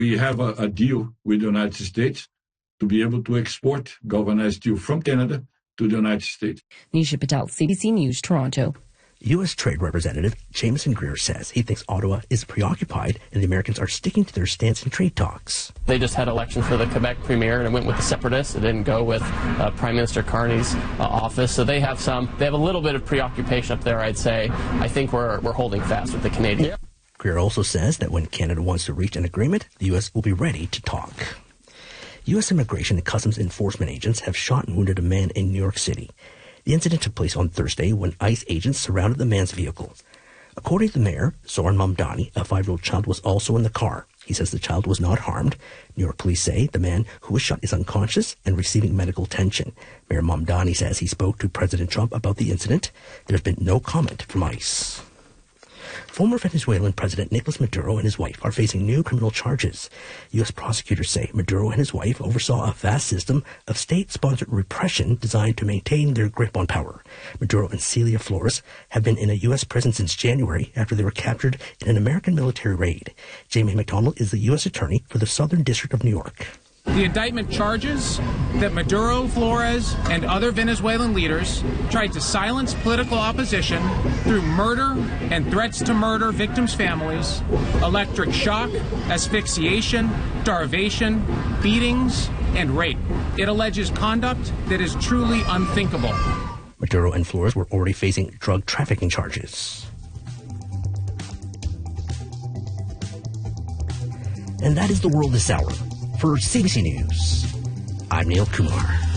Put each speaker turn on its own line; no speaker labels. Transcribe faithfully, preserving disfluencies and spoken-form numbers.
We have a, a deal with the United States to be able to export galvanized steel from Canada to the United States.
Nisha Patel, C B C News, Toronto.
U S. Trade Representative Jameson Greer says he thinks Ottawa is preoccupied and the Americans are sticking to their stance in trade talks.
They just had elections for the Quebec premier and it went with the separatists. It didn't go with uh, Prime Minister Carney's uh, office. So they have some, they have a little bit of preoccupation up there, I'd say. I think we're, we're holding fast with the Canadians. Yep.
Greer also says that when Canada wants to reach an agreement, the U S will be ready to talk. U S Immigration and Customs Enforcement agents have shot and wounded a man in New York City. The incident took place on Thursday when ICE agents surrounded the man's vehicle. According to the mayor, Zoran Mamdani, a five-year-old child was also in the car. He says the child was not harmed. New York police say the man who was shot is unconscious and receiving medical attention. Mayor Mamdani says he spoke to President Trump about the incident. There's been no comment from ICE. Former Venezuelan President Nicolas Maduro and his wife are facing new criminal charges. U S prosecutors say Maduro and his wife oversaw a vast system of state-sponsored repression designed to maintain their grip on power. Maduro and Celia Flores have been in a U S prison since January after they were captured in an American military raid. Jamie McDonald is the U S attorney for the Southern District of New York.
The indictment charges that Maduro, Flores, and other Venezuelan leaders tried to silence political opposition through murder and threats to murder victims' families, electric shock, asphyxiation, starvation, beatings, and rape. It alleges conduct that is truly unthinkable.
Maduro and Flores were already facing drug trafficking charges. And that is the world this hour. For C B C News, I'm Neil Kumar.